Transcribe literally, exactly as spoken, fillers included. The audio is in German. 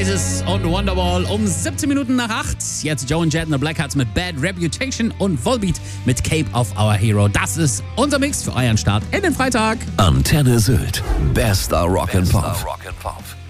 Oasis und Wonderwall um siebzehn Minuten nach acht. Jetzt Joe and Jett und The Blackhearts mit Bad Reputation und Volbeat mit Cape of Our Hero. Das ist unser Mix für euren Start in den Freitag. Antenne Sylt. Bester Rock and Pop.